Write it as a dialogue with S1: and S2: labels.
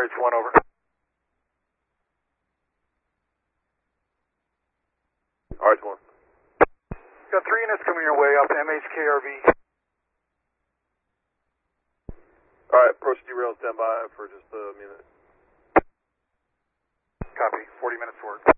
S1: RH1, over.
S2: RH1.
S1: Got 3 units coming your way off the MHKRV.
S2: Alright, approach derail, stand by for just a minute.
S1: Copy, 40 minutes work.